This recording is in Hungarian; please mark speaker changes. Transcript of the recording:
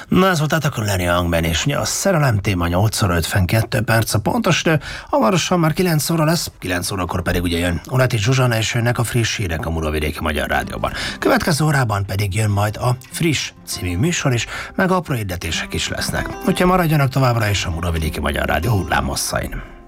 Speaker 1: Na ez volt a Lenny Youngman, és a szerelem téma 8:52 a pontos idő. Hamarosan már 9 óra lesz, 9 órakor pedig ugye jön Unati Zsuzsana, és jönnek a friss hírek a Muravidéki Magyar Rádióban. Következő órában pedig jön majd a Friss című műsor is, meg apró hirdetések is lesznek. Úgyhogy maradjanak továbbra is a Muravidéki Magyar Rádió hullámhosszain.